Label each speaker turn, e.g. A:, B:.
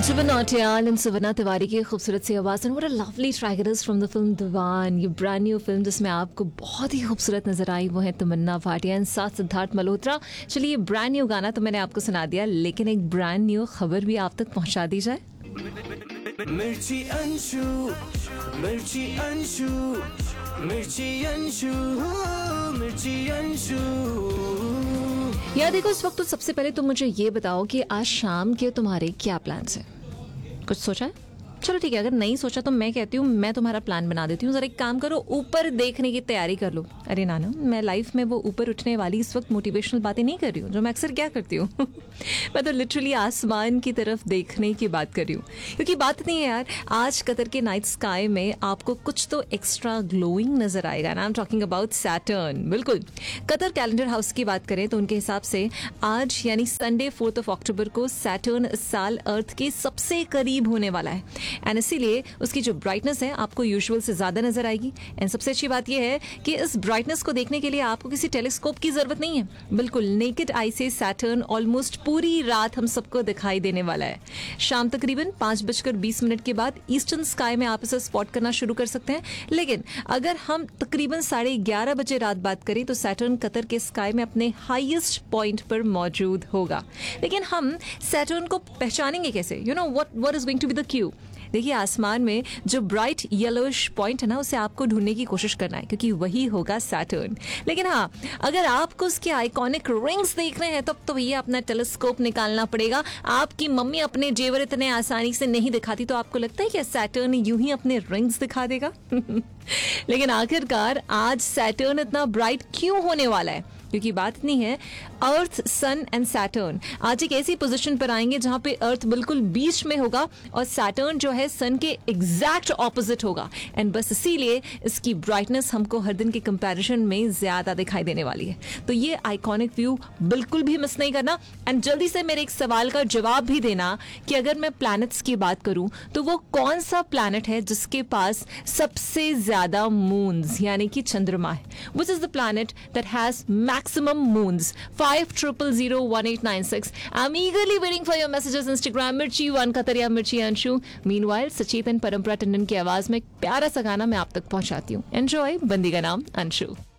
A: Juban Nautiyal and Suvarna Tiwari की खूबसूरत सी आवाज़ and what a lovely track it is from the film दीवान. ये brand new film जिसमें आपको बहुत ही खूबसूरत नजर आई वो है तमन्ना भाटिया एंड साथ सिद्धार्थ मल्होत्रा. चलिए ये ब्रांड न्यू गाना तो मैंने आपको सुना दिया, लेकिन एक ब्रांड न्यू खबर भी आप तक पहुंचा दी जाए.
B: मिर्ची अंशु, मिर्ची अंशु, मिर्ची अंशु, मिर्ची अंशु.
A: यार देखो, इस वक्त तो सबसे पहले तुम मुझे ये बताओ कि आज शाम के तुम्हारे क्या प्लान्स हैं? कुछ सोचा है? चलो ठीक है, अगर नहीं सोचा तो मैं कहती हूँ मैं तुम्हारा प्लान बना देती हूँ. जरा एक काम करो, ऊपर देखने की तैयारी कर लो. अरे नाना, मैं लाइफ में वो ऊपर उठने वाली इस वक्त मोटिवेशनल बातें नहीं कर रही हूँ जो मैं अक्सर क्या करती हूँ. मैं तो लिटरली आसमान की तरफ देखने की बात कर रही हूँ, क्योंकि बात नहीं है यार, आज कतर के नाइट स्काई में आपको कुछ तो एक्स्ट्रा ग्लोइंग नजर आएगा. I am talking about Saturn. बिल्कुल, कतर कैलेंडर हाउस की बात करें तो उनके हिसाब से आज यानी संडे 4 अक्टूबर को सैटर्न इस साल अर्थ के सबसे करीब होने वाला है. एंड इसीलिए उसकी जो ब्राइटनेस है आपको यूजुअल से ज्यादा नजर आएगी. एंड सबसे अच्छी बात यह है कि इस ब्राइटनेस को देखने के लिए आपको किसी टेलीस्कोप की जरूरत नहीं है. बिल्कुल नेकेड आई से सैटर्न ऑलमोस्ट पूरी रात हम सबको दिखाई देने वाला है. शाम तकरीबन 5:20 के बाद ईस्टर्न स्काई में आप इसे स्पॉट करना शुरू कर सकते हैं. लेकिन अगर हम तकरीबन 11:30 बजे रात बात करें तो सैटर्न कतर के स्काई में अपने हाईएस्ट पॉइंट पर मौजूद होगा. लेकिन हम सैटर्न को पहचानेंगे कैसे? You know what is going to be the Q? देखिए, आसमान में जो ब्राइट येलोइश पॉइंट है ना, उसे आपको ढूंढने की कोशिश करना है, क्योंकि वही होगा सैटर्न. लेकिन हाँ, अगर आपको उसके आइकॉनिक रिंग्स देखने हैं तब तो भैया अपना टेलीस्कोप निकालना पड़ेगा. आपकी मम्मी अपने जेवर इतने आसानी से नहीं दिखाती, तो आपको लगता है कि सैटर्न यूं ही अपने रिंग्स दिखा देगा? लेकिन आखिरकार आज सैटर्न इतना ब्राइट क्यों होने वाला है? क्योंकि बात इतनी है, अर्थ, सन एंड सैटर्न आज एक ऐसी पोजीशन पर आएंगे जहां पे अर्थ बिल्कुल बीच में होगा और सैटर्न जो है सन के एग्जैक्ट ऑपोजिट होगा. एंड बस इसीलिए इसकी ब्राइटनेस हमको हर दिन के कंपैरिजन में ज्यादा दिखाई देने वाली है. तो ये आइकॉनिक व्यू बिल्कुल भी मिस नहीं करना. एंड जल्दी से मेरे एक सवाल का जवाब भी देना कि अगर मैं प्लैनेट्स की बात करूं तो वो कौन सा प्लैनेट है जिसके पास सबसे ज्यादा मून्स यानी कि चंद्रमा है? Which is the planet that has maximum moons? 50001896. I'm eagerly waiting for your messages. Instagram mirchi1 कतरिया मिर्ची अंशु. Meanwhile, सचेतन परंपरा टंडन की आवाज में एक प्यारा सा गाना मैं आप तक पहुंचाती हूँ. एंजॉय. बंदी का नाम अंशु.